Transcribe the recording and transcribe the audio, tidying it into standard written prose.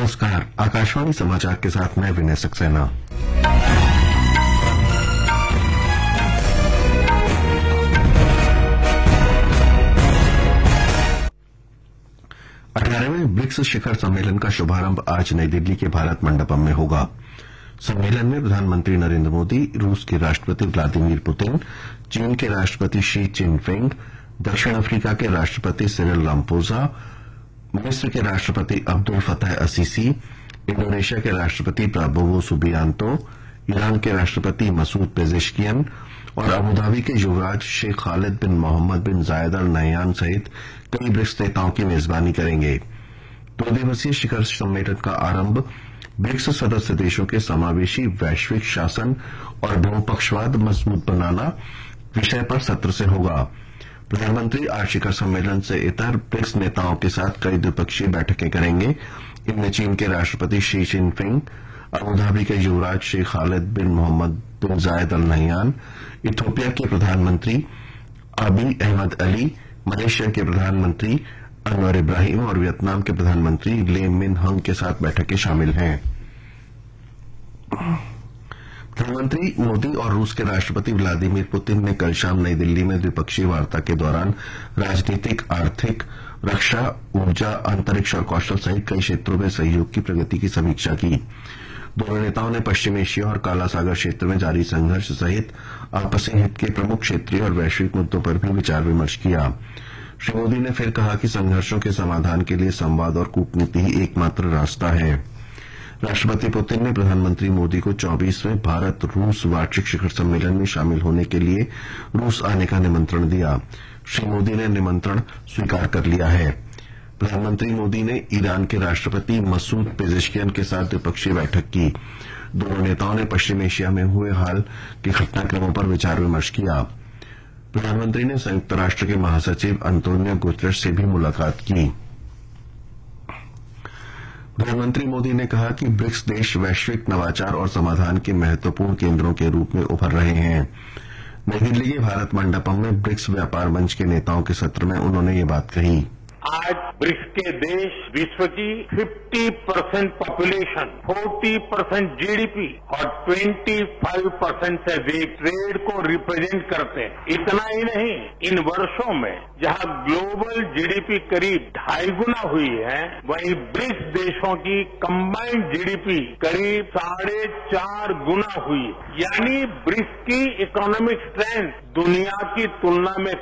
नमस्कार, आकाशवाणी समाचार के साथ मैं विनय सक्सेना। अठारहवें ब्रिक्स शिखर सम्मेलन का शुभारंभ आज नई दिल्ली के भारत मंडपम में होगा। सम्मेलन में प्रधानमंत्री नरेंद्र मोदी, रूस के राष्ट्रपति व्लादिमीर पुतिन, चीन के राष्ट्रपति शी चिनफिंग, दक्षिण अफ्रीका के राष्ट्रपति सिरिल रामपोसा, मिस्र के राष्ट्रपति अब्दुल फतह असीसी, इंडोनेशिया के राष्ट्रपति प्राबोवो सुबियांतो, ईरान के राष्ट्रपति मसूद पेजेश्कियन और अबुधाबी के युवराज शेख खालिद बिन मोहम्मद बिन जायद अल नहयान सहित कई ब्रिक्स नेताओं की मेजबानी करेंगे। 2 दिवसीय शिखर सम्मेलन का आरंभ ब्रिक्स सदस्य देशों के समावेशी वैश्विक शासन और बहुपक्षवाद मजबूत बनाना विषय पर सत्र से होगा। प्रधानमंत्री आज शिखर सम्मेलन से इतर ब्रिक्स नेताओं के साथ कई द्विपक्षीय बैठकें करेंगे। इनमें चीन के राष्ट्रपति शी जिनपिंग, अबुधाबी के युवराज शेख खालिद बिन मोहम्मद बिन जायद अल नहयान, इथियोपिया के प्रधानमंत्री अबी अहमद अली, मलेशिया के प्रधानमंत्री अनवर इब्राहिम और वियतनाम के प्रधानमंत्री ले मिन हंग के साथ बैठकें शामिल हैं। प्रधानमंत्री मोदी और रूस के राष्ट्रपति व्लादिमीर पुतिन ने कल शाम नई दिल्ली में द्विपक्षीय वार्ता के दौरान राजनीतिक, आर्थिक, रक्षा, ऊर्जा, अंतरिक्ष और कौशल सहित कई क्षेत्रों में सहयोग की प्रगति की समीक्षा की। दोनों नेताओं ने पश्चिम एशिया और काला सागर क्षेत्र में जारी संघर्ष सहित आपसी हित के प्रमुख क्षेत्रीय और वैश्विक मुद्दों पर भी विचार विमर्श किया। श्री मोदी ने फिर कहा कि संघर्षों के समाधान के लिए संवाद और कूटनीति ही एकमात्र रास्ता है। राष्ट्रपति पुतिन ने प्रधानमंत्री मोदी को 24वें भारत रूस वार्षिक शिखर सम्मेलन में शामिल होने के लिए रूस आने का निमंत्रण दिया। श्री मोदी ने निमंत्रण स्वीकार कर लिया है। प्रधानमंत्री मोदी ने ईरान के राष्ट्रपति मसूद पेजेश्कियन के साथ द्विपक्षीय बैठक की। दोनों नेताओं ने पश्चिम एशिया में हुए हाल के घटनाक्रमों पर विचार विमर्श किया। प्रधानमंत्री ने संयुक्त राष्ट्र के महासचिव अंतोनियो गुतेरेस से भी मुलाकात की। प्रधानमंत्री मोदी ने कहा कि ब्रिक्स देश वैश्विक नवाचार और समाधान के महत्वपूर्ण केंद्रों के रूप में उभर रहे हैं। नई दिल्ली के भारत मंडपम में ब्रिक्स व्यापार मंच के नेताओं के सत्र में उन्होंने ये बात कही। आज ब्रिक्स के देश विश्व की 50% पॉपुलेशन, 40% जीडीपी और 25% से अधिक ट्रेड को रिप्रेजेंट करते हैं। इतना ही नहीं, इन वर्षों में जहां ग्लोबल जीडीपी करीब 2.5 गुना हुई है, वहीं ब्रिक्स देशों की कंबाइंड जीडीपी करीब 4.5 गुना हुई। यानी ब्रिक्स की इकोनॉमिक स्ट्रेंथ दुनिया की तुलना में